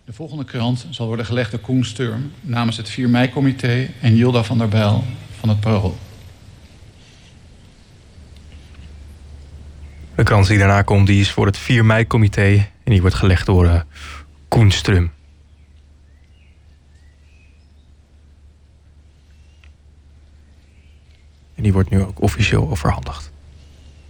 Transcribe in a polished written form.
De volgende krant zal worden gelegd door Koen Sturm namens het 4 mei-comité en Jilda van der Bijl van het Parool. De krant die daarna komt, die is voor het 4 mei-comité en die wordt gelegd door Koen Sturm. En die wordt nu ook officieel overhandigd.